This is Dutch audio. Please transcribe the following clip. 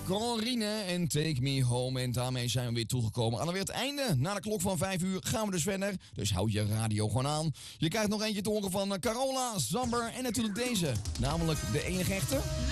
Corine en Take Me Home. En daarmee zijn we weer toegekomen aan weer het einde. Na de klok van 5 uur gaan we dus verder. Dus houd je radio gewoon aan. Je krijgt nog eentje te horen van Carola, Zamber en natuurlijk deze. Namelijk de enige echte...